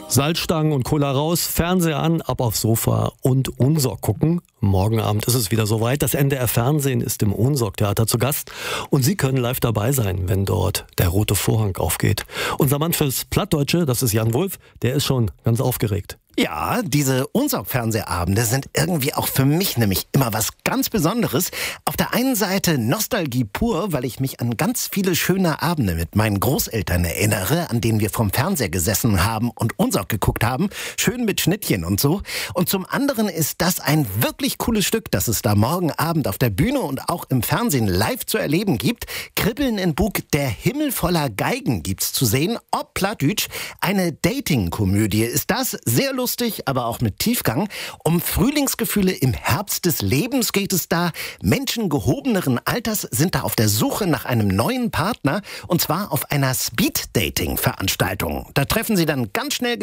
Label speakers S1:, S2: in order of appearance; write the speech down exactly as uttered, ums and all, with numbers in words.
S1: Salzstangen und Cola raus, Fernseher an, ab aufs Sofa und Unsorg gucken. Morgen Abend ist es wieder soweit. Das N D R Fernsehen ist im Unsorg-Theater zu Gast und Sie können live dabei sein, wenn dort der rote Vorhang aufgeht. Unser Mann fürs Plattdeutsche, das ist Jan Wulff, der ist schon ganz aufgeregt.
S2: Ja, diese Unsorg-Fernsehabende sind irgendwie auch für mich nämlich immer was ganz Besonderes. Auf der einen Seite Nostalgie pur, weil ich mich an ganz viele schöne Abende mit meinen Großeltern erinnere, an denen wir vorm Fernseher gesessen haben und Unsorg geguckt haben, schön mit Schnittchen und so. Und zum anderen ist das ein wirklich cooles Stück, das es da morgen Abend auf der Bühne und auch im Fernsehen live zu erleben gibt. Kribbeln in Bug, der Himmel voller Geigen gibt's zu sehen, ob Plattdütsch. Eine Dating-Komödie ist das, sehr lustig. Lustig, aber auch mit Tiefgang. Um Frühlingsgefühle im Herbst des Lebens geht es da. Menschen gehobeneren Alters sind da auf der Suche nach einem neuen Partner und zwar auf einer Speed-Dating-Veranstaltung. Da treffen sie dann ganz schnell